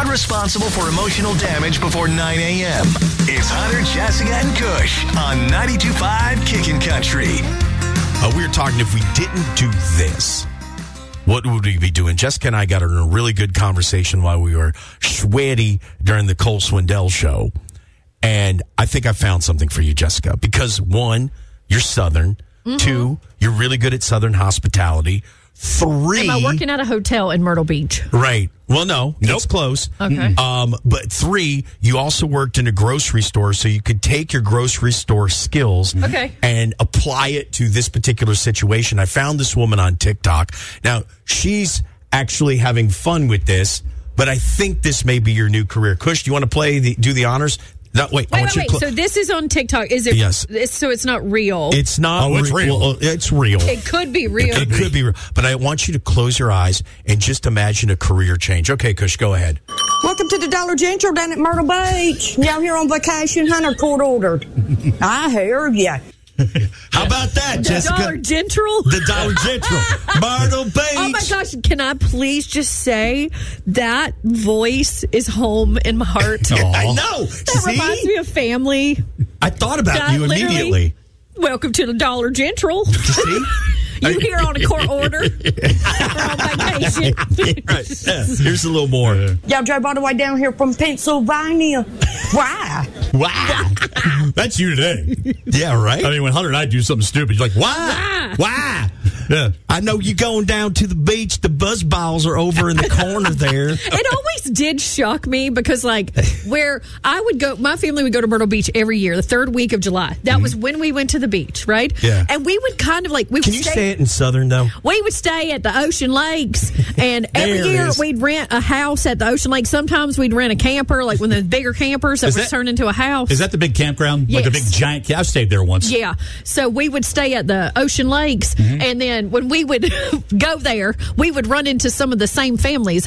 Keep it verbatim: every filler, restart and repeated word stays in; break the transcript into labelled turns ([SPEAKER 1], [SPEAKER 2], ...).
[SPEAKER 1] not responsible for emotional damage before nine a.m. It's Hunter, Jessica, and Kush on ninety-two point five Kickin' Country.
[SPEAKER 2] Uh, we were talking, if we didn't do this, what would we be doing? Jessica and I got in a really good conversation while we were sweaty during the Cole Swindell show. And I think I found something for you, Jessica. Because, one, you're Southern. Mm-hmm. Two, you're really good at Southern hospitality. Three.
[SPEAKER 3] Am I working at a hotel in Myrtle Beach?
[SPEAKER 2] Right. Well, no.
[SPEAKER 4] Nope.
[SPEAKER 2] It's close.
[SPEAKER 3] Okay.
[SPEAKER 2] Um, but three, you also worked in a grocery store, so you could take your grocery store skills
[SPEAKER 3] okay.
[SPEAKER 2] and apply it to this particular situation. I found this woman on TikTok. Now, she's actually having fun with this, but I think this may be your new career. Kush, do you want to play the do the honors? No, wait,
[SPEAKER 3] wait,
[SPEAKER 2] I want
[SPEAKER 3] wait,
[SPEAKER 2] you to
[SPEAKER 3] wait.
[SPEAKER 2] cl-
[SPEAKER 3] So this is on TikTok. Is it?
[SPEAKER 2] Yes.
[SPEAKER 3] It's, so it's not real.
[SPEAKER 2] It's not.
[SPEAKER 4] Oh, it's
[SPEAKER 2] re-
[SPEAKER 4] real.
[SPEAKER 2] Well, it's real.
[SPEAKER 3] It could be real.
[SPEAKER 2] It could be real. But I want you to close your eyes and just imagine a career change. Okay, Kush, go ahead.
[SPEAKER 5] Welcome to the Dollar General down at Myrtle Beach. Y'all here on vacation? Hunter court ordered. I hear ya.
[SPEAKER 2] How about that,
[SPEAKER 3] The
[SPEAKER 2] Jessica?
[SPEAKER 3] Dollar General?
[SPEAKER 2] The Dollar General. Myrtle Beach.
[SPEAKER 3] Oh, my gosh. Can I please just say that voice is home in my heart?
[SPEAKER 2] I know.
[SPEAKER 3] That
[SPEAKER 2] See?
[SPEAKER 3] reminds me of family.
[SPEAKER 2] I thought about
[SPEAKER 3] That
[SPEAKER 2] you
[SPEAKER 3] literally-
[SPEAKER 2] immediately.
[SPEAKER 3] Welcome to the Dollar General.
[SPEAKER 2] See?
[SPEAKER 3] You here on a court order? We're on vacation.
[SPEAKER 2] Right. Yeah. Here's a little more.
[SPEAKER 5] Y'all drove all the way down here from Pennsylvania. Why?
[SPEAKER 2] Wow.
[SPEAKER 4] That's you today.
[SPEAKER 2] Yeah, right?
[SPEAKER 4] I mean, when Hunter and I do something stupid, you're like, why?
[SPEAKER 2] Why?
[SPEAKER 4] Yeah.
[SPEAKER 2] I know you going down to the beach. The buzz balls are over in the corner there.
[SPEAKER 3] It always did shock me because, like, where I would go, my family would go to Myrtle Beach every year, the third week of July. That was when we went to the beach, right?
[SPEAKER 2] Yeah.
[SPEAKER 3] And we would kind of like, we
[SPEAKER 2] Can
[SPEAKER 3] would
[SPEAKER 2] you
[SPEAKER 3] stay,
[SPEAKER 2] say it in Southern, though?
[SPEAKER 3] we would stay at the Ocean Lakes, and every
[SPEAKER 2] There it
[SPEAKER 3] year
[SPEAKER 2] is.
[SPEAKER 3] we'd rent a house at the Ocean Lake. Sometimes we'd rent a camper, like one of the bigger campers that
[SPEAKER 4] Is
[SPEAKER 3] was
[SPEAKER 4] that-
[SPEAKER 3] turned into a house.
[SPEAKER 4] Is that the big campground? Like a big
[SPEAKER 3] Yes.
[SPEAKER 4] giant camp? I've stayed there once.
[SPEAKER 3] Yeah. So we would stay at the Ocean Lakes, and then when we would go there, we would run into some of the same families